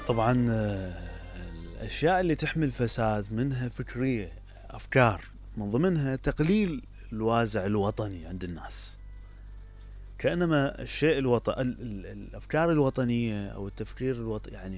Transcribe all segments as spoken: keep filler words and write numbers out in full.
طبعا الأشياء اللي تحمل فساد منها فكرية، أفكار، من ضمنها تقليل الوازع الوطني عند الناس، كأنما الشيء الوطني، الأفكار الوطنية أو التفكير الوطني يعني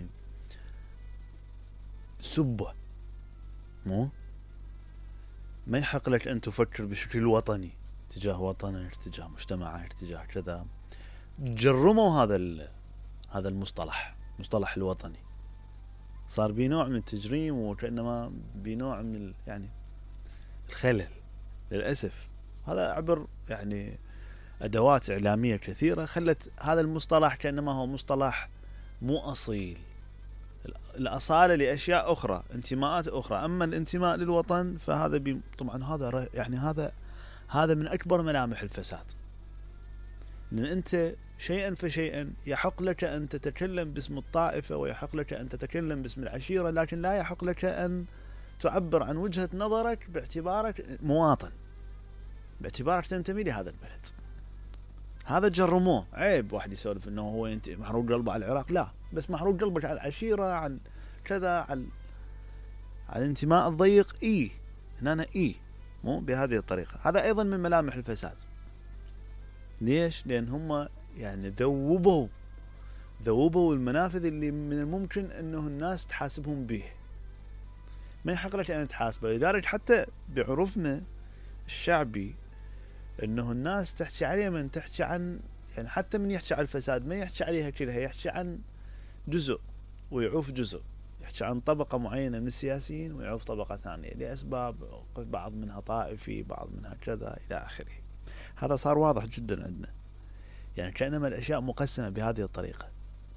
سبه، مو ما يحق لك أن تفكر بشكل وطني تجاه وطنك، تجاه مجتمعك، تجاه كذا. جرموا هذا هذا المصطلح، مصطلح الوطني، صار بنوع من التجريم، وكأنما بنوع من يعني الخلل للأسف. هذا عبر يعني أدوات إعلامية كثيرة خلت هذا المصطلح كأنما هو مصطلح مو أصيل. الأصالة لأشياء أخرى، انتماءات أخرى، أما الانتماء للوطن فهذا بي طبعا هذا يعني هذا هذا من أكبر ملامح الفساد، لأن أنت شيئا فشيئا يحق لك أن تتكلم باسم الطائفة، ويحق لك أن تتكلم باسم العشيرة، لكن لا يحق لك أن تعبر عن وجهة نظرك باعتبارك مواطن، باعتبارك تنتمي لهذا البلد. هذا جرموه. عيب واحد يسولف انه هو انت محروق قلبه على العراق، لا، بس محروق قلبك على العشيرة، عن كذا، على على الانتماء الضيق، اي هنا اي مو بهذه الطريقة. هذا ايضا من ملامح الفساد. ليش؟ لان هم يعني ذوبوا ذوبوا المنافذ اللي من الممكن انه الناس تحاسبهم به. ما يحق لك ان تحاسبه. لذلك حتى بعرفنا الشعبي انه الناس تحكي عليه، من تحكي عن يعني حتى من يحكي عن الفساد ما يحكي عليها كلها، يحكي عن جزء ويعوف جزء، يحكي عن طبقة معينة من السياسيين ويعوف طبقة ثانية لأسباب، بعض منها طائفي، بعض منها كذا إلى آخره. هذا صار واضح جدا عندنا، يعني كأنما الأشياء مقسمة بهذه الطريقة.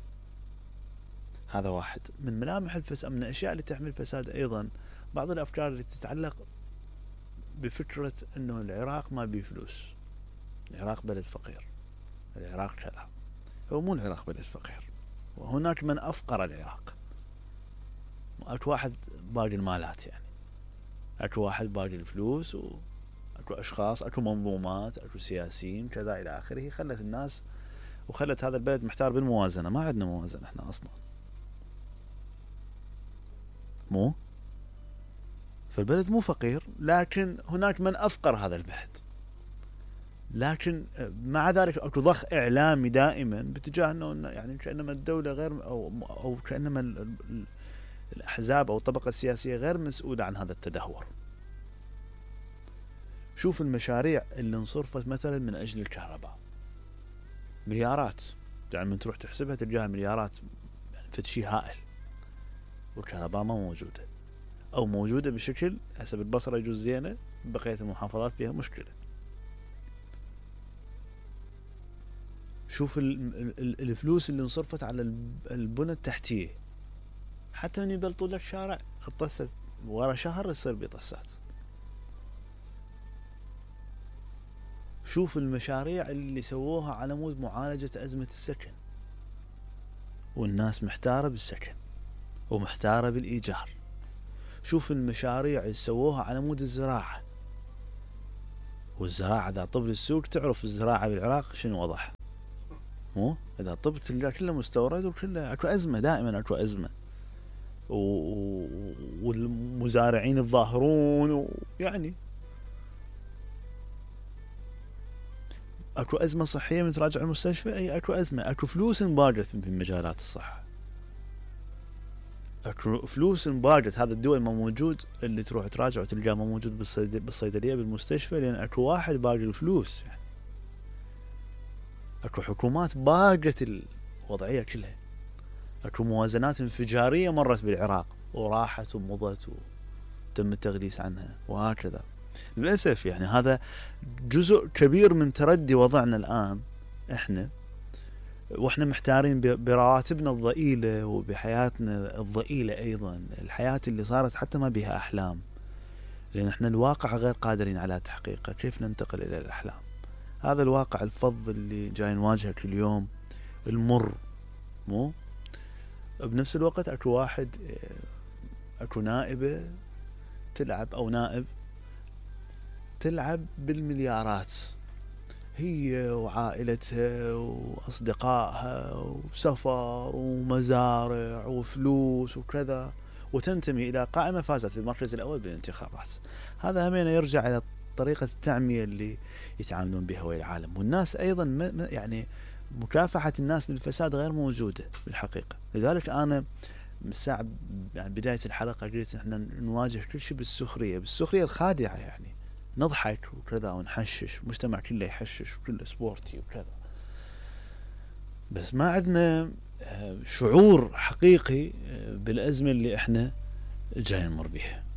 هذا واحد من ملامح الفساد. من الأشياء اللي تحمل فساد أيضا بعض الأفكار اللي تتعلق بفكرة أنه العراق ما بيه فلوس، العراق بلد فقير، العراق كذا. هو مو العراق بلد فقير، وهناك من أفقر العراق. أكو واحد باقي المالات، يعني أكو واحد باقي الفلوس، وأكو أشخاص، أكو منظومات، أكو سياسيين كذا إلى آخره، خلت الناس وخلت هذا البلد محتار بالموازنة. ما عندنا موازنة إحنا أصلا، مو فالبلد مو فقير، لكن هناك من أفقر هذا البلد. لكن مع ذلك اكو ضخ اعلامي دائما باتجاه انه يعني كانما الدوله غير او او كانما الاحزاب او الطبقه السياسيه غير مسؤوله عن هذا التدهور. شوف المشاريع اللي انصرفت مثلا من اجل الكهرباء، مليارات، يعني من تروح تحسبها تلقاها مليارات، يعني فد شيء هائل، والكهرباء ما موجوده، او موجوده بشكل حسب البصره يجوز زينه، بقيه المحافظات فيها مشكله. شوف الفلوس اللي انصرفت على البنى التحتية، حتى من يبلطوا لك شارع الطست ورا شهر يصير بطسات. شوف المشاريع اللي سووها على مود معالجة أزمة السكن، والناس محتارة بالسكن ومحتارة بالإيجار. شوف المشاريع اللي سووها على مود الزراعة، والزراعة إذا طب السوق تعرف الزراعة بالعراق شنو وضعها، مو إذا طب تلقى كله مستورد وكله أكو أزمة، دائما أكو أزمة، والمزارعين الظاهرون، ويعني اكو ازمه صحيه من تراجع المستشفى، اي اكو ازمه، اكو فلوس انباقت في مجالات الصحه، اكو فلوس انباقت. هذا الدول ما موجود اللي تروح تراجع وتلقاه ما موجود بالصيدليه بالمستشفى، لان اكو واحد باقي الفلوس. يعني اكو حكومات باقت الوضعيه كلها، اكو موازنات انفجاريه مرت بالعراق وراحت ومضت وتم التغليس عنها وهكذا. للأسف يعني هذا جزء كبير من تردي وضعنا الآن احنا، واحنا محتارين برواتبنا الضئيلة وبحياتنا الضئيلة أيضا، الحياة اللي صارت حتى ما بها أحلام، لأن احنا الواقع غير قادرين على تحقيقه. كيف ننتقل إلى الأحلام؟ هذا الواقع الفظ اللي جاي نواجهه كل يوم، المر، مو بنفس الوقت اكو واحد، اكو نائبة تلعب او نائب تلعب بالمليارات هي وعائلتها وأصدقائها وسفر ومزارع وفلوس وكذا، وتنتمي إلى قائمة فازت بالمركز الأول بالانتخابات. هذا همين يرجع إلى طريقة التعمية اللي يتعاملون بها ويا العالم. والناس أيضا يعني مكافحة الناس للفساد غير موجودة بالحقيقة. لذلك أنا من الساعة يعني بداية الحلقة قلت إحنا نواجه كل شيء بالسخرية، بالسخرية الخادعة، يعني نضحك وكذا ونحشش، مجتمع كله يحشش وكله سبورتي وكذا، بس ما عندنا شعور حقيقي بالأزمة اللي إحنا جاي نمر بها.